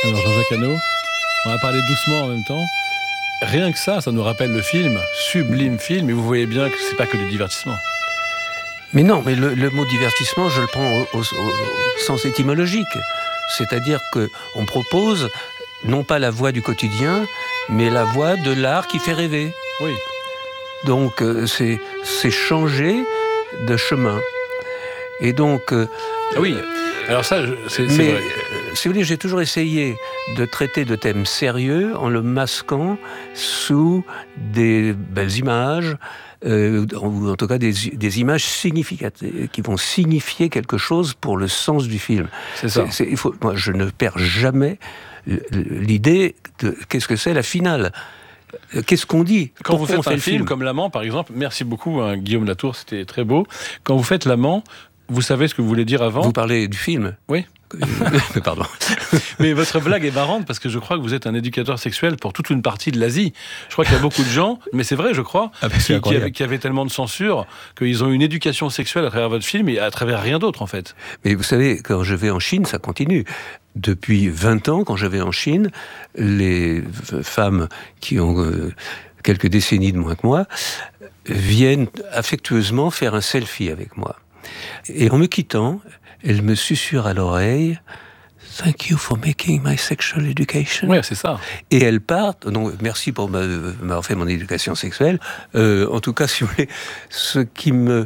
Alors Jean-Jacques Hano, on va parler doucement en même temps. Rien que ça nous rappelle le film, sublime film, et vous voyez bien que c'est pas que du divertissement. Mais non, mais le mot divertissement, je le prends au sens étymologique. C'est-à-dire qu'on propose non pas la voie du quotidien, mais la voie de l'art qui fait rêver. Oui. Donc c'est changer de chemin. Et donc... oui, alors ça, c'est mais, vrai. Si vous voulez, j'ai toujours essayé de traiter de thèmes sérieux en le masquant sous des belles images, ou en tout cas des images significatives, qui vont signifier quelque chose pour le sens du film. C'est ça. Moi, je ne perds jamais l'idée de qu'est-ce que c'est la finale. Qu'est-ce qu'on dit? Quand vous faites un film comme L'Amant, par exemple, merci beaucoup, Guillaume Latour, c'était très beau. Quand vous faites L'Amant, vous savez ce que vous voulez dire avant? Vous parlez du film? Oui. Pardon. Mais votre blague est marrante parce que je crois que vous êtes un éducateur sexuel pour toute une partie de l'Asie. Je crois qu'il y a beaucoup de gens, mais c'est vrai, je crois, qui avaient tellement de censure qu'ils ont eu une éducation sexuelle à travers votre film et à travers rien d'autre, en fait. Mais vous savez, quand je vais en Chine, ça continue. Depuis 20 ans, quand je vais en Chine, les femmes qui ont quelques décennies de moins que moi viennent affectueusement faire un selfie avec moi. Et en me quittant, elle me susurre à l'oreille « Thank you for making my sexual education ». Oui, c'est ça. Et elle part, donc merci pour m'avoir fait mon éducation sexuelle. En tout cas, si vous voulez, ce qui me...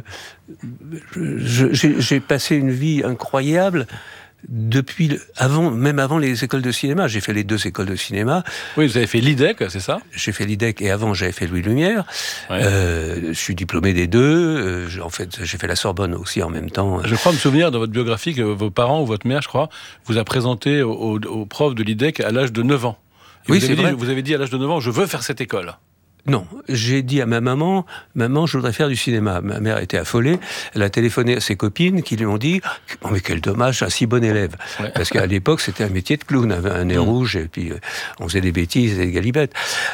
J'ai passé une vie incroyable même avant les écoles de cinéma. J'ai fait les 2 écoles de cinéma. Oui, vous avez fait l'IDEC, c'est ça? J'ai fait l'IDEC et avant j'avais fait Louis Lumière. Ouais. Je suis diplômé des 2. En fait, j'ai fait la Sorbonne aussi en même temps. Je crois me souvenir dans votre biographie que vos parents ou votre mère, je crois, vous a présenté au prof de l'IDEC à l'âge de 9 ans. Et oui, c'est vrai. Vous avez dit à l'âge de 9 ans, je veux faire cette école. Non, j'ai dit à ma maman, je voudrais faire du cinéma. Ma mère était affolée, elle a téléphoné à ses copines qui lui ont dit « Oh mais quel dommage, un si bon élève ouais. !» Parce qu'à l'époque, c'était un métier de clown, avait un nez rouge, et puis on faisait des bêtises et des galipettes.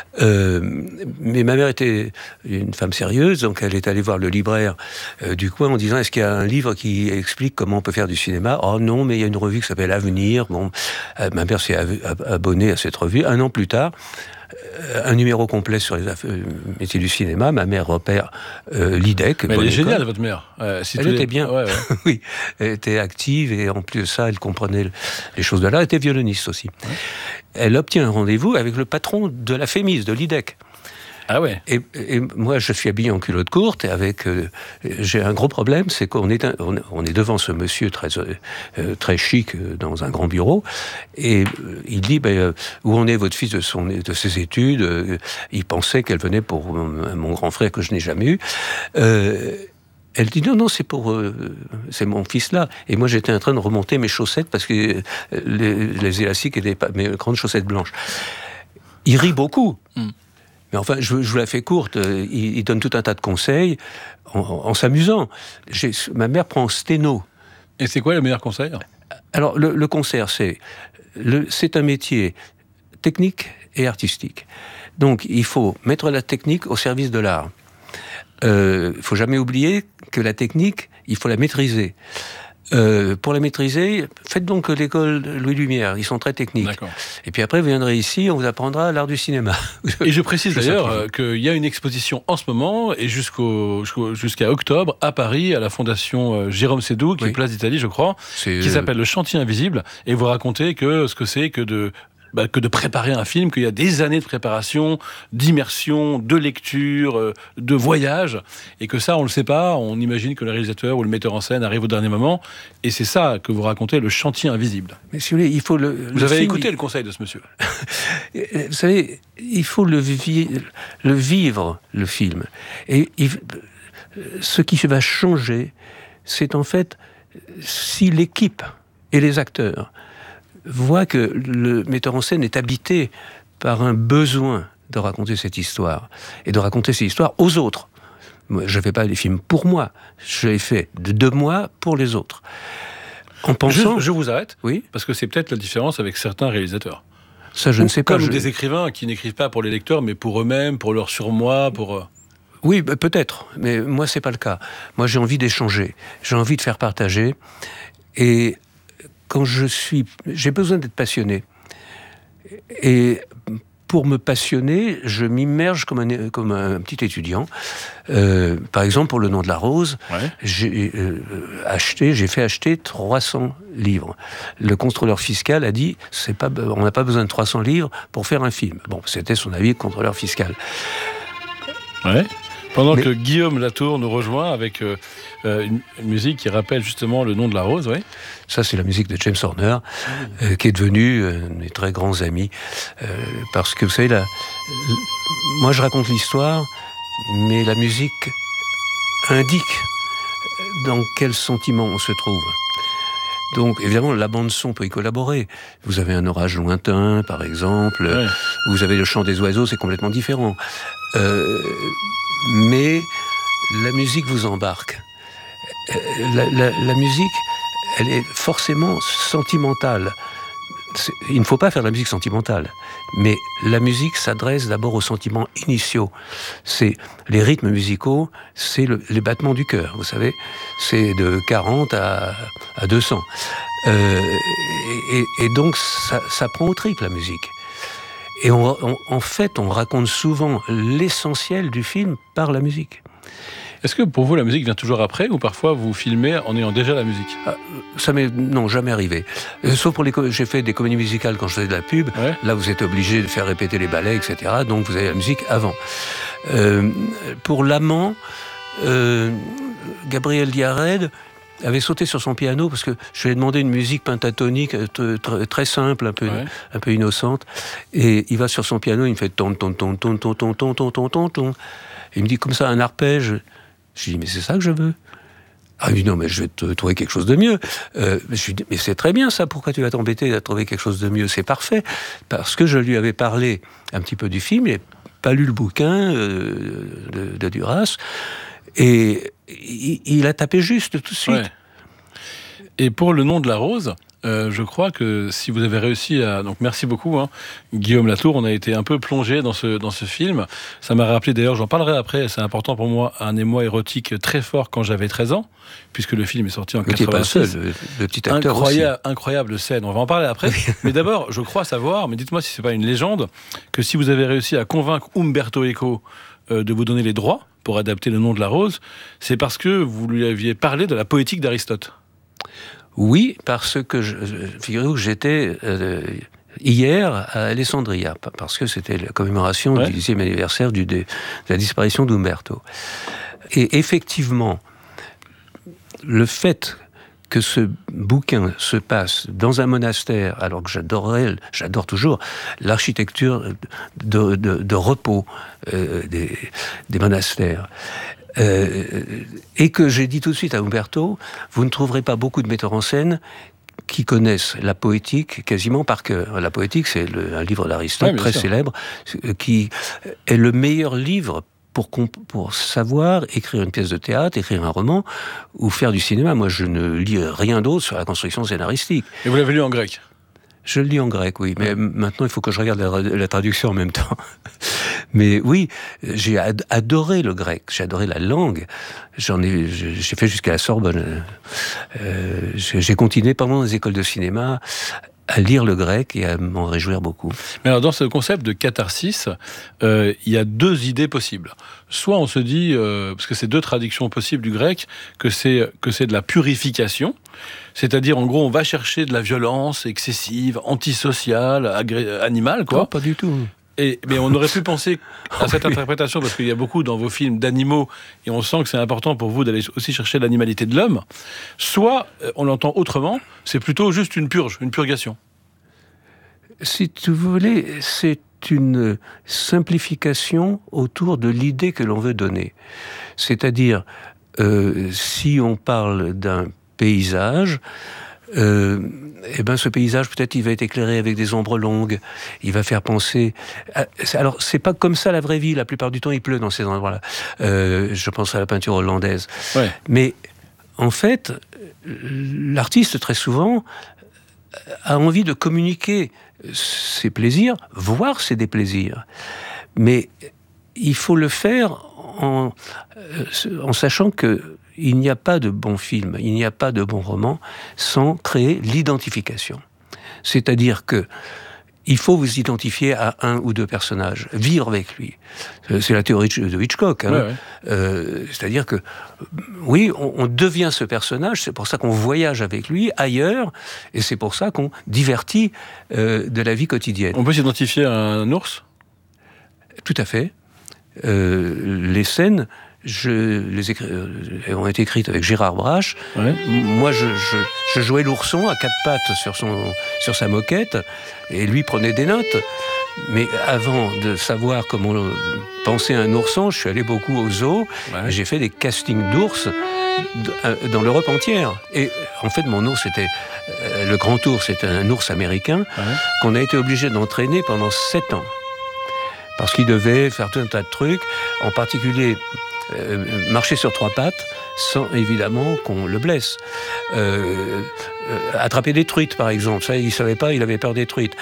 Mais ma mère était une femme sérieuse, donc elle est allée voir le libraire du coin en disant « Est-ce qu'il y a un livre qui explique comment on peut faire du cinéma ?» « Oh non, mais il y a une revue qui s'appelle Avenir. » Bon, ma mère s'est abonnée à cette revue. Un an plus tard, un numéro complet sur les métiers du cinéma. Ma mère repère l'IDEC. Mais elle est géniale, votre mère. Elle était bien. Ouais. Oui, elle était active et en plus de ça, elle comprenait les choses de l'art. Elle était violoniste aussi. Ouais. Elle obtient un rendez-vous avec le patron de la FEMIS, de l'IDEC. Ah ouais. Et moi, je suis habillé en culotte courte et j'ai un gros problème, c'est qu'on est devant ce monsieur très chic dans un grand bureau et il dit où en est votre fils de ses études? Il pensait qu'elle venait pour mon grand frère que je n'ai jamais eu. Elle dit non, c'est mon fils là. Et moi, j'étais en train de remonter mes chaussettes parce que les élastiques étaient pas mes grandes chaussettes blanches. Il rit beaucoup. Mais enfin, je vous la fais courte, il donne tout un tas de conseils en s'amusant. Ma mère prend sténo. Et c'est quoi le meilleur conseil? Alors, le concert, c'est un métier technique et artistique. Donc, il faut mettre la technique au service de l'art. Il ne faut jamais oublier que la technique, il faut la maîtriser. Pour la maîtriser, faites donc l'école Louis Lumière, ils sont très techniques. D'accord. Et puis après, vous viendrez ici, on vous apprendra l'art du cinéma. Et je précise d'ailleurs qu'il y a une exposition en ce moment, et jusqu'à octobre, à Paris, à la Fondation Jérôme Sédou, qui est Place d'Italie, je crois, qui s'appelle Le Chantier Invisible, et vous racontez ce que c'est que de préparer un film, qu'il y a des années de préparation, d'immersion, de lecture, de voyage, et que ça, on le sait pas, on imagine que le réalisateur ou le metteur en scène arrive au dernier moment, et c'est ça que vous racontez, le chantier invisible. Mais si vous voulez, il faut vous avez écouté le conseil de ce monsieur. Vous savez, il faut le vivre, le film. Et ce qui va changer, c'est en fait si l'équipe et les acteurs voit que le metteur en scène est habité par un besoin de raconter cette histoire, et de raconter cette histoire aux autres. Moi, je ne fais pas les films pour moi, je les fais de moi pour les autres. En pensant... Je vous arrête, oui, parce que c'est peut-être la différence avec certains réalisateurs. Ça, je ne sais pas. Comme des écrivains qui n'écrivent pas pour les lecteurs, mais pour eux-mêmes, pour leur surmoi, pour... Oui, peut-être, mais moi, c'est pas le cas. Moi, j'ai envie d'échanger, j'ai envie de faire partager, et quand j'ai besoin d'être passionné. Et pour me passionner, je m'immerge comme un petit étudiant. Par exemple, pour Le Nom de la Rose, j'ai fait acheter 300 livres. Le contrôleur fiscal a dit, on n'a pas besoin de 300 livres pour faire un film. Bon, c'était son avis de contrôleur fiscal. Ouais. Pendant que Guillaume Latour nous rejoint avec une musique qui rappelle justement Le Nom de la Rose, oui. Ça, c'est la musique de James Horner, qui est devenu des très grands amis. Parce que, vous savez, moi, je raconte l'histoire, mais la musique indique dans quel sentiment on se trouve. Donc, évidemment, la bande-son peut y collaborer. Vous avez Un orage lointain, par exemple. Ouais. Vous avez Le chant des oiseaux, c'est complètement différent. Mais la musique vous embarque. La musique, elle est forcément sentimentale. Il ne faut pas faire de la musique sentimentale. Mais la musique s'adresse d'abord aux sentiments initiaux. C'est les rythmes musicaux, c'est les battements du cœur, vous savez. C'est de 40 à 200. Et donc, ça prend au triple, la musique. Et en fait, on raconte souvent l'essentiel du film par la musique. Est-ce que pour vous, la musique vient toujours après, ou parfois vous filmez en ayant déjà la musique ? Ça m'est jamais arrivé. Sauf pour j'ai fait des comédies musicales quand je faisais de la pub. Ouais. Là, vous êtes obligé de faire répéter les ballets, etc. Donc, vous avez la musique avant. Pour L'Amant, Gabriel Diarède avait sauté sur son piano parce que je lui ai demandé une musique pentatonique très simple, un peu innocente. Et il va sur son piano, il me fait ton ton ton ton ton ton ton ton ton ton ton. Il me dit comme ça un arpège. Je lui dis mais c'est ça que je veux. Ah il me dit non mais je vais te trouver quelque chose de mieux. Je lui dis mais c'est très bien ça. Pourquoi tu vas t'embêter à trouver quelque chose de mieux ? C'est parfait parce que je lui avais parlé un petit peu du film. Il n'a pas lu le bouquin de Duras. Et il a tapé juste tout de suite. Ouais. Et pour Le Nom de la Rose, je crois que si vous avez réussi à... Donc merci beaucoup, Guillaume Latour, on a été un peu plongé dans ce film. Ça m'a rappelé d'ailleurs, j'en parlerai après, c'est important pour moi, un émoi érotique très fort quand j'avais 13 ans, puisque le film est sorti en 86. Pas seul, le petit acteur incroyable scène, on va en parler après. Mais d'abord, je crois savoir, mais dites-moi si c'est pas une légende, que si vous avez réussi à convaincre Umberto Eco de vous donner les droits pour adapter Le Nom de la Rose, c'est parce que vous lui aviez parlé de la poétique d'Aristote. Oui, parce que figurez-vous que j'étais hier à Alessandria, parce que c'était la commémoration du 10e anniversaire de la disparition d'Umberto. Et effectivement, le fait que ce bouquin se passe dans un monastère, alors que j'adore toujours l'architecture de repos des monastères, et que j'ai dit tout de suite à Umberto, vous ne trouverez pas beaucoup de metteurs en scène qui connaissent la poétique quasiment par cœur. La poétique, c'est un livre d'Aristote très célèbre, qui est le meilleur livre pour savoir écrire une pièce de théâtre, écrire un roman ou faire du cinéma. Moi, je ne lis rien d'autre sur la construction scénaristique. Et vous l'avez lu en grec ? Je le lis en grec, oui. Mais maintenant, il faut que je regarde la traduction en même temps. Mais oui, j'ai adoré le grec. J'ai adoré la langue. J'ai fait jusqu'à la Sorbonne. J'ai continué pendant les écoles de cinéma à lire le grec et à m'en réjouir beaucoup. Mais alors, dans ce concept de catharsis, il y a deux idées possibles. Soit on se dit, parce que c'est deux traductions possibles du grec, que c'est de la purification, c'est-à-dire, en gros, on va chercher de la violence excessive, antisociale, animale, quoi. Non, pas du tout. Mais on aurait pu penser à cette interprétation, parce qu'il y a beaucoup dans vos films d'animaux, et on sent que c'est important pour vous d'aller aussi chercher l'animalité de l'homme. Soit, on l'entend autrement, c'est plutôt juste une purge, une purgation. Si vous voulez, c'est une simplification autour de l'idée que l'on veut donner. C'est-à-dire, si on parle d'un paysage, ce paysage, peut-être, il va être éclairé avec des ombres longues. Il va faire penser... Alors, c'est pas comme ça la vraie vie. La plupart du temps, il pleut dans ces endroits-là. Je pense à la peinture hollandaise. Ouais. Mais, en fait, l'artiste, très souvent, a envie de communiquer ses plaisirs, voire ses déplaisirs. Mais il faut le faire en sachant que il n'y a pas de bon film, il n'y a pas de bon roman sans créer l'identification. C'est-à-dire que il faut vous identifier à un ou deux personnages, vivre avec lui. C'est la théorie de Hitchcock. Hein. C'est-à-dire que, oui, on devient ce personnage, c'est pour ça qu'on voyage avec lui ailleurs, et c'est pour ça qu'on divertit de la vie quotidienne. On peut s'identifier à un ours ? Tout à fait. Les scènes... ont été écrites avec Gérard Brache. Ouais. Moi, je jouais l'ourson à quatre pattes sur sa moquette, et lui prenait des notes. Mais avant de savoir comment penser un ourson, je suis allé beaucoup au zoo, et j'ai fait des castings d'ours dans l'Europe entière. Et en fait, mon ours était... le grand ours, c'était un ours américain, qu'on a été obligé d'entraîner pendant 7 ans. Parce qu'il devait faire tout un tas de trucs, en particulier... marcher sur 3 pattes sans évidemment qu'on le blesse. Attraper des truites, par exemple, ça il savait pas, il avait peur des truites.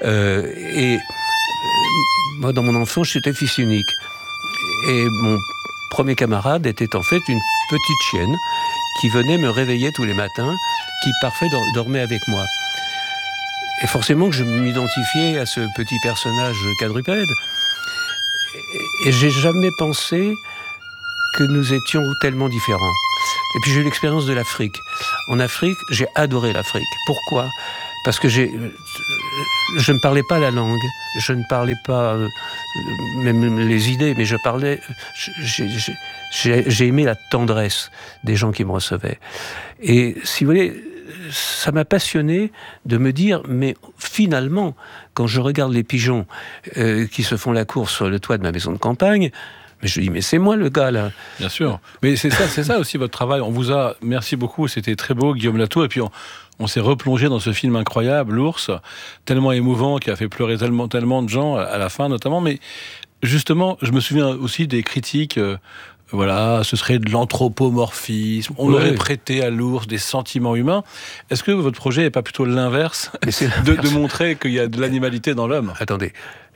Moi, dans mon enfance, j'étais fils unique. Et mon premier camarade était en fait une petite chienne qui venait me réveiller tous les matins, qui parfois dormait avec moi. Et forcément que je m'identifiais à ce petit personnage quadrupède. Et j'ai jamais pensé que nous étions tellement différents. Et puis j'ai eu l'expérience de l'Afrique. En Afrique, j'ai adoré l'Afrique. Pourquoi ? Parce que je ne parlais pas la langue, je ne parlais pas même les idées, mais j'ai aimé la tendresse des gens qui me recevaient. Et si vous voulez, ça m'a passionné de me dire, mais finalement, quand je regarde les pigeons qui se font la course sur le toit de ma maison de campagne, mais je dis, mais c'est moi le gars là. Bien sûr. Mais c'est ça aussi votre travail. On vous a, merci beaucoup, c'était très beau, Guillaume Latour. Et puis on s'est replongé dans ce film incroyable, L'Ours, tellement émouvant, qui a fait pleurer tellement de gens à la fin notamment. Mais justement, je me souviens aussi des critiques. Voilà, ce serait de l'anthropomorphisme. On aurait prêté à l'ours des sentiments humains. Est-ce que votre projet n'est pas plutôt l'inverse, de montrer qu'il y a de l'animalité dans l'homme ? Attendez.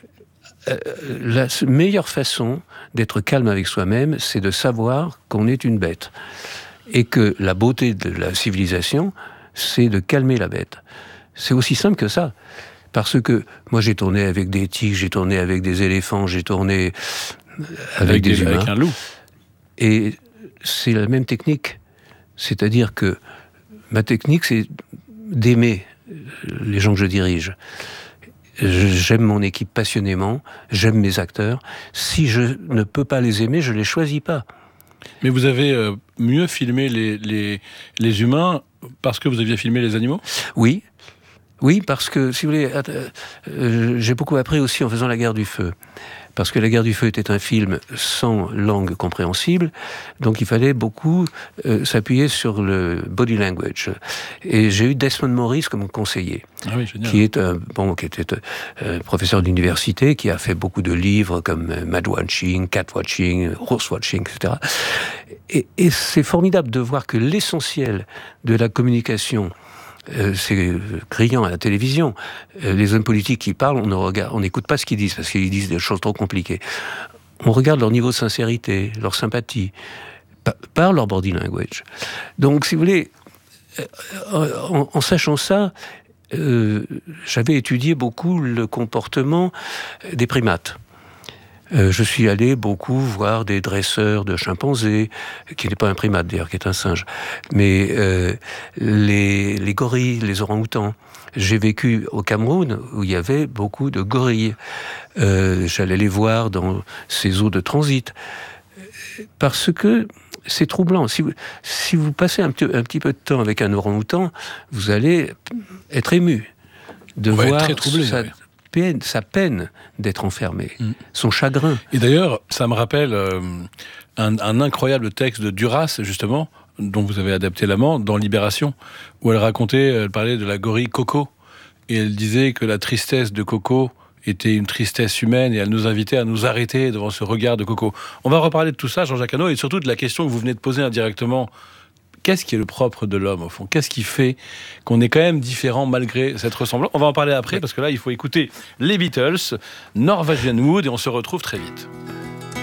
La meilleure façon d'être calme avec soi-même, c'est de savoir qu'on est une bête. Et que la beauté de la civilisation, c'est de calmer la bête. C'est aussi simple que ça. Parce que moi, j'ai tourné avec des tigres, j'ai tourné avec des éléphants, j'ai tourné avec des humains. Avec un loup. Et c'est la même technique. C'est-à-dire que ma technique, c'est d'aimer les gens que je dirige. J'aime mon équipe passionnément, j'aime mes acteurs. Si je ne peux pas les aimer, je ne les choisis pas. Mais vous avez mieux filmé les humains parce que vous aviez filmé les animaux ? Oui, parce que, si vous voulez, j'ai beaucoup appris aussi en faisant La Guerre du Feu. Parce que La Guerre du Feu était un film sans langue compréhensible, donc il fallait beaucoup s'appuyer sur le body language. Et j'ai eu Desmond Morris comme conseiller, qui était professeur d'université, qui a fait beaucoup de livres comme Mad Watching, Cat Watching, Horse Watching, etc. Et c'est formidable de voir que l'essentiel de la communication, c'est criant à la télévision. Les hommes politiques qui parlent, on n'écoute pas ce qu'ils disent, parce qu'ils disent des choses trop compliquées. On regarde leur niveau de sincérité, leur sympathie, par leur body language. Donc, si vous voulez, en sachant ça, j'avais étudié beaucoup le comportement des primates. Je suis allé beaucoup voir des dresseurs de chimpanzés, qui n'est pas un primate d'ailleurs, qui est un singe, mais les gorilles, les orang-outans. J'ai vécu au Cameroun, où il y avait beaucoup de gorilles. J'allais les voir dans ces eaux de transit. Parce que c'est troublant. Si vous passez un petit peu de temps avec un orang-outan, vous allez être ému de voir très troublé, sa peine d'être enfermé, son chagrin. Et d'ailleurs, ça me rappelle un incroyable texte de Duras, justement, dont vous avez adapté l'amant, dans Libération, où elle parlait de la gorille Coco, et elle disait que la tristesse de Coco était une tristesse humaine, et elle nous invitait à nous arrêter devant ce regard de Coco. On va reparler de tout ça, Jean-Jacques Hano, et surtout de la question que vous venez de poser indirectement. Qu'est-ce qui est le propre de l'homme, au fond ? Qu'est-ce qui fait qu'on est quand même différent malgré cette ressemblance ? On va en parler après, parce que là, il faut écouter les Beatles, Norwegian Wood, et on se retrouve très vite.